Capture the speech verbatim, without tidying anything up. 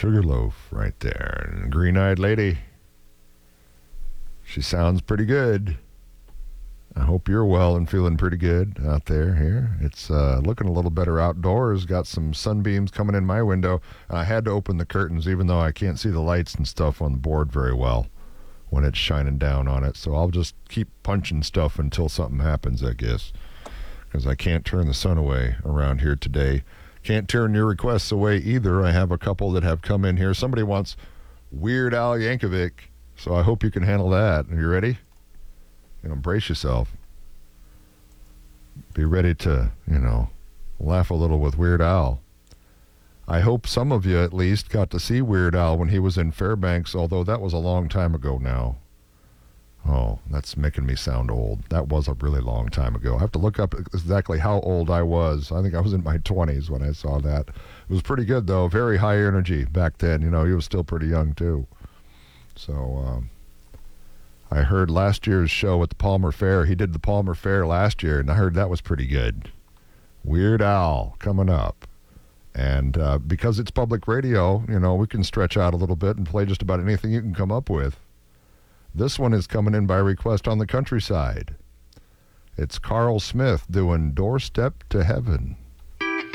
Sugarloaf right there. And Green-Eyed Lady. She sounds pretty good. I hope you're well and feeling pretty good out there here. It's uh, looking a little better outdoors. Got some sunbeams coming in my window. I had to open the curtains even though I can't see the lights and stuff on the board very well when it's shining down on it. So I'll just keep punching stuff until something happens, I guess, because I can't turn the sun away around here today. Can't turn your requests away either. I have a couple that have come in here. Somebody wants Weird Al Yankovic, so I hope you can handle that. Are you ready? You know, brace yourself. Be ready to, you know, laugh a little with Weird Al. I hope some of you at least got to see Weird Al when he was in Fairbanks, although that was a long time ago now. Oh, that's making me sound old. That was a really long time ago. I have to look up exactly how old I was. I think I was in my twenties when I saw that. It was pretty good, though. Very high energy back then. You know, he was still pretty young, too. So, um, I heard last year's show at the Palmer Fair. He did the Palmer Fair last year, and I heard that was pretty good. Weird Al coming up. And uh, because it's public radio, you know, we can stretch out a little bit and play just about anything you can come up with. This one is coming in by request on the countryside. It's Carl Smith doing Doorstep to Heaven.